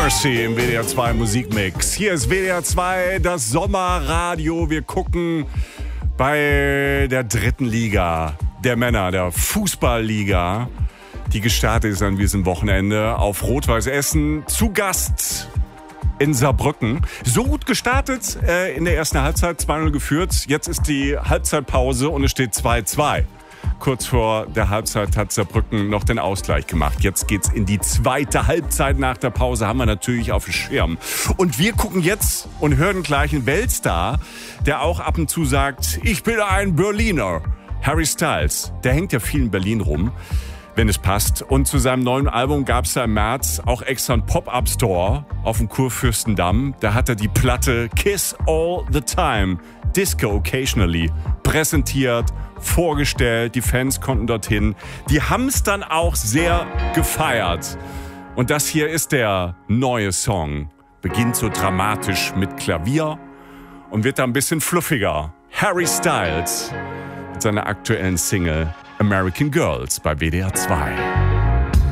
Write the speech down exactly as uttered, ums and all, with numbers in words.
Mercy im W D R zwei Musikmix. Hier ist W D R zwei, das Sommerradio. Wir gucken bei der dritten Liga der Männer, der Fußballliga, die gestartet ist an diesem Wochenende auf Rot-Weiß Essen. Zu Gast in Saarbrücken. So gut gestartet äh, in der ersten Halbzeit, zwei null geführt. Jetzt ist die Halbzeitpause und es steht zwei zwei. Kurz vor der Halbzeit hat Saarbrücken noch den Ausgleich gemacht. Jetzt geht's in die zweite Halbzeit. Nach der Pause haben wir natürlich auf dem Schirm. Und wir gucken jetzt und hören gleich einen Weltstar, der auch ab und zu sagt, ich bin ein Berliner. Harry Styles, der hängt ja viel in Berlin rum, wenn es passt. Und zu seinem neuen Album gab es da im März auch extra einen Pop-Up-Store auf dem Kurfürstendamm. Da hat er die Platte Kiss All the Time, Disco Occasionally präsentiert, vorgestellt. Die Fans konnten dorthin. Die haben es dann auch sehr gefeiert. Und das hier ist der neue Song. Beginnt so dramatisch mit Klavier und wird dann ein bisschen fluffiger. Harry Styles mit seiner aktuellen Single American Girls bei W D R zwei.